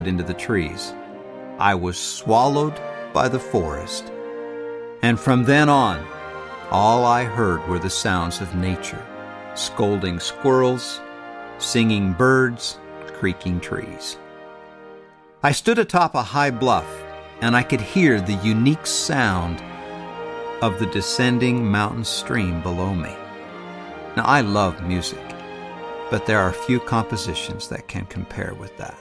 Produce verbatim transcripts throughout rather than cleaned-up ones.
into the trees. I was swallowed by the forest. And from then on, all I heard were the sounds of nature, scolding squirrels, singing birds, creaking trees. I stood atop a high bluff, and I could hear the unique sound of the descending mountain stream below me. Now, I love music, but there are few compositions that can compare with that.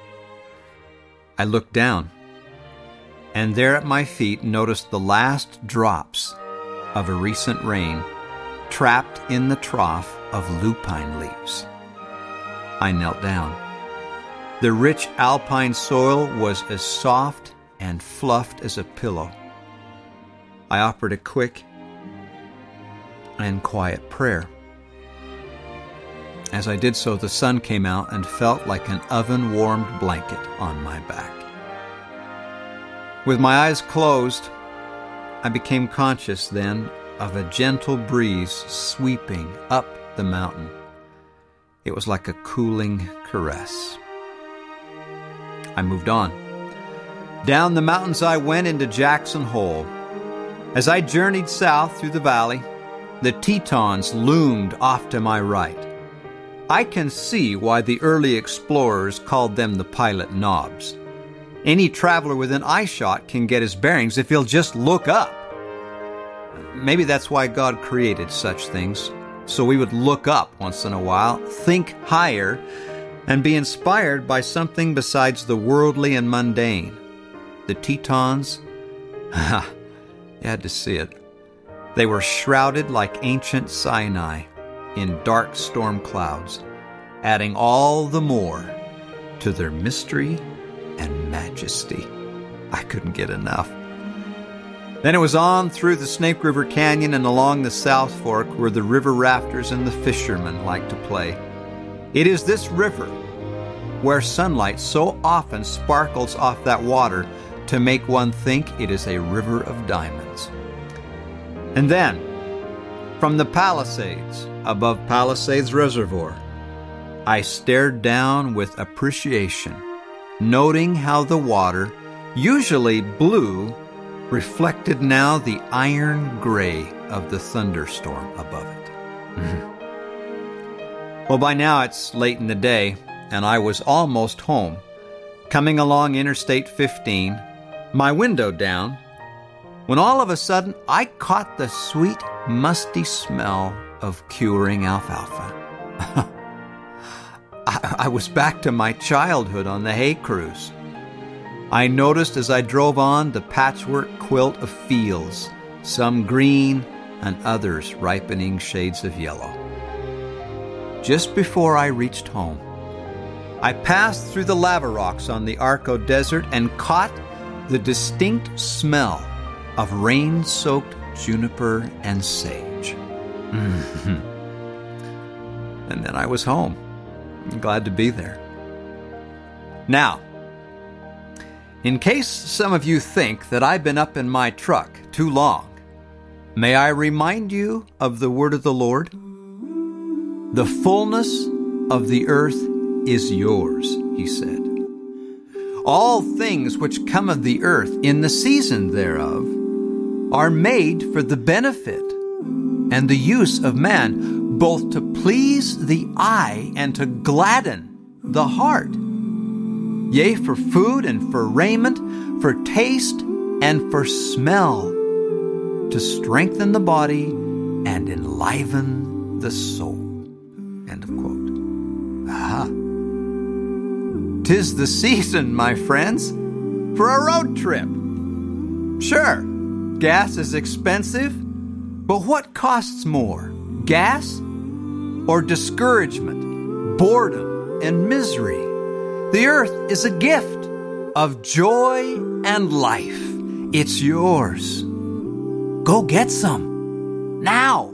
I looked down, and there at my feet noticed the last drops of a recent rain trapped in the trough of lupine leaves. I knelt down. The rich alpine soil was as soft and fluffed as a pillow. I offered a quick and quiet prayer. As I did so, the sun came out and felt like an oven-warmed blanket on my back. With my eyes closed, I became conscious then of a gentle breeze sweeping up the mountain. It was like a cooling caress. I moved on. Down the mountains I went into Jackson Hole. As I journeyed south through the valley, the Tetons loomed off to my right. I can see why the early explorers called them the Pilot Knobs. Any traveler within eyeshot can get his bearings if he'll just look up. Maybe that's why God created such things, so we would look up once in a while, think higher, and be inspired by something besides the worldly and mundane. The Tetons, ha, you had to see it. They were shrouded like ancient Sinai in dark storm clouds, adding all the more to their mystery and majesty. I couldn't get enough. Then it was on through the Snake River Canyon and along the South Fork where the river rafters and the fishermen like to play. It is this river where sunlight so often sparkles off that water to make one think it is a river of diamonds. And then, from the Palisades, above Palisades Reservoir, I stared down with appreciation, noting how the water, usually blue, reflected now the iron gray of the thunderstorm above it. Mm-hmm. Well, by now it's late in the day, and I was almost home, coming along Interstate fifteen, my window down, when all of a sudden I caught the sweet, musty smell of curing alfalfa. I, I was back to my childhood on the hay cruise. I noticed as I drove on the patchwork quilt of fields, some green and others ripening shades of yellow. Just before I reached home, I passed through the lava rocks on the Arco Desert and caught the distinct smell of rain-soaked juniper and sage. Mm-hmm. And then I was home. I'm glad to be there. Now, in case some of you think that I've been up in my truck too long, may I remind you of the word of the Lord? The fullness of the earth is yours, he said. All things which come of the earth in the season thereof are made for the benefit and the use of man, both to please the eye and to gladden the heart. Yea, for food and for raiment, for taste and for smell, to strengthen the body and enliven the soul. End of quote. Aha. 'Tis the season, my friends, for a road trip. Sure, gas is expensive, but what costs more, gas or discouragement, boredom, and misery? The earth is a gift of joy and life. It's yours. Go get some now.